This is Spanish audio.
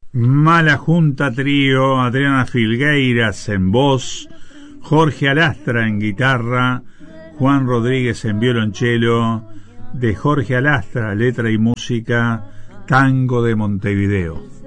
Mala Junta Trío, Adriana Filgueiras en voz, Jorge Alastra en guitarra, Juan Rodríguez en violonchelo, de Jorge Alastra, letra y música, Tango de Montevideo.